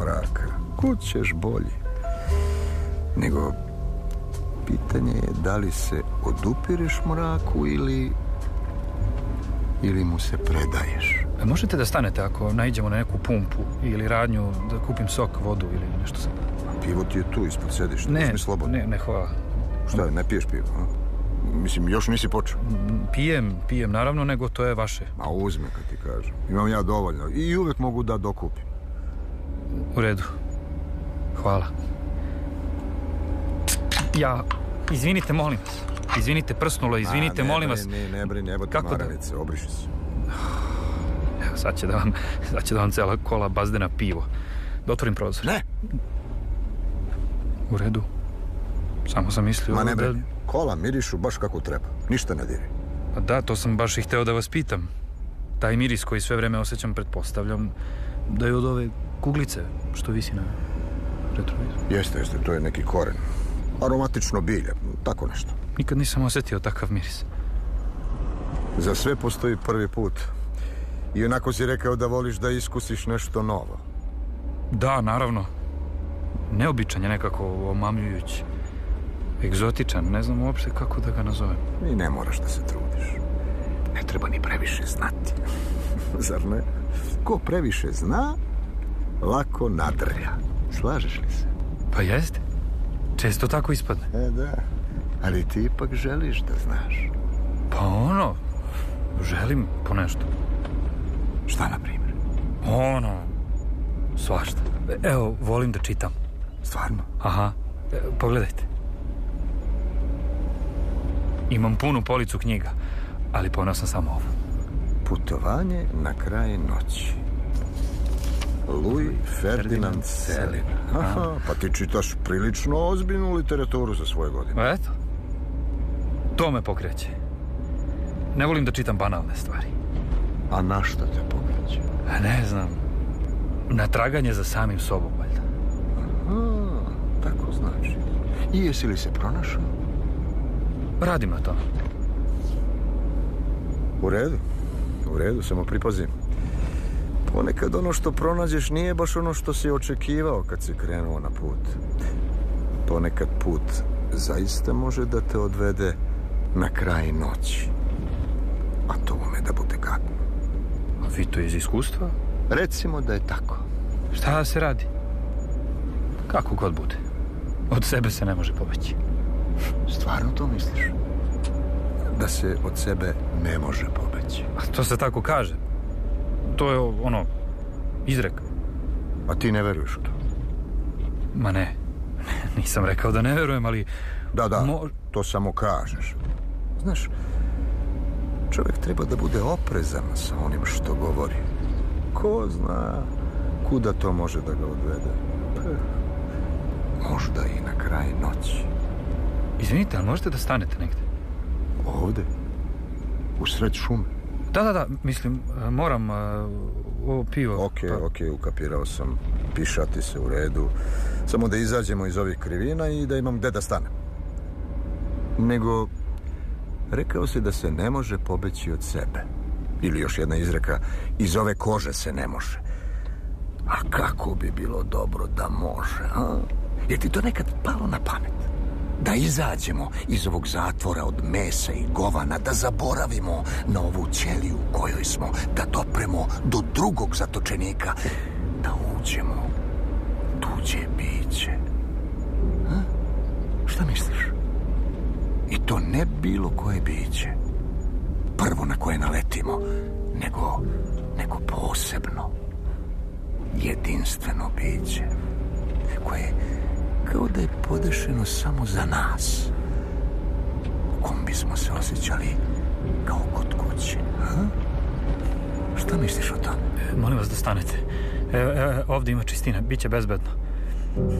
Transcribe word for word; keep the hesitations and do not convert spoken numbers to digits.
mraka. Kud ćeš bolje? Nego, pitanje je da li se odupireš mraku ili... ili mu se predaješ. A možete da stanete ako naiđemo na neku pumpu ili radnju, da kupim sok, vodu ili nešto sam? Pivo ti je tu ispod sedišta. Ne, ne, ne, hvala. Šta, ne piješ pivo, a? Mislim, još nisi počeo. Pijem, pijem, naravno, nego to je vaše. Ma uzme, kad ti kažem. Imam ja dovoljno i uvijek mogu da dokupim. U redu. Hvala. Ja, izvinite, molim vas. Izvinite, prsnulo, izvinite, molim vas. Ne, ne, ne brini, evo ti maramice, obriši se. Evo, sad će da vam, sad će da vam cela kola bazdena pivo. Da otvorim prozor. Ne! U redu. Samo sam mislio... Ma ne da... brini, kola mirišu baš kako treba. Ništa ne diri. Pa da, to sam baš i hteo da vas pitam. Taj miris koji sve vreme osjećam, pretpostavljam da je od ove kuglice što visi na retrovizoru. Jeste, jeste, to je neki koren. Aromatično bilje, tako nešto. Nikad nisam osjetio takav miris. Za sve postoji prvi put. I onako si rekao da voliš da iskusiš nešto novo. Da, naravno. Neobičan je nekako, omamljujući. Egzotičan, ne znam uopšte kako da ga nazovem. I ne moraš da se trudiš. Ne treba ni previše znati. Zar ne? Ko previše zna, lako nadrlja. Slažeš li se? Pa jeste. Često tako ispadne. E, da. Ali ti ipak želiš da znaš. Pa ono, želim po nešto. Šta, na primjer? Ono, svašta. Evo, volim da čitam. Stvarno? Aha, e, pogledajte. Imam punu policu knjiga, ali poneo sam samo ovo. Putovanje na kraj noći. Louis Ferdinand Selin. Aha, pa ti čitaš prilično ozbiljnu literaturu za svoje godine. Eto, to me pokreće. Ne volim da čitam banalne stvari. A na šta te pokreće? Ne znam. Na traganje za samim sobom, valjda. Aha, tako znači. I jesi li se pronašao? Radim na tome. U redu. U redu, samo pripazim. Ponekad ono što pronađeš nije baš ono što si očekivao kad si krenuo na put. Ponekad put zaista može da te odvede na kraj noći. A to ume da bude gadno. A vi to iz iskustva? Recimo da je tako. Šta se radi? Kako god bude. Od sebe se ne može pobeći. Stvarno to misliš? Da se od sebe ne može pobeći? A to se tako kaže. To je ono, izrek. A ti ne veruješ u to? Ma ne. Nisam rekao da ne verujem, ali... Da, da, Mo... to samo kažeš. Znaš, čovjek treba da bude oprezan sa onim što govori. Ko zna kuda to može da ga odvede? Možda i na kraj noći. Izvinite, ali možete da stanete negde? Ovde? U sred šume? Da, da, da, mislim, moram uh, ovo pivo... Ok, pa... ok, ukapirao sam. Pišati se u redu. Samo da izađemo iz ovih krivina i da imam gde da stanem. Nego, rekao si da se ne može pobeći od sebe. Ili još jedna izreka, iz ove kože se ne može. A kako bi bilo dobro da može, a? Je ti to nekad palo na pamet? Da izađemo iz ovog zatvora od mesa i govana, da zaboravimo na ovu ćeliju u kojoj smo, da dopremo do drugog zatočenika, da uđemo tuđe biće. A? Šta misliš? I to ne bilo koje biće, prvo na koje naletimo, nego, nego posebno, jedinstveno biće, koje kao da je podešeno samo za nas, u kom bismo se osjećali kao kod kuće. Ha? Šta misliš o tome? E, molim vas da stanete. E, e, ovdje ima čistina, bit će bezbedno.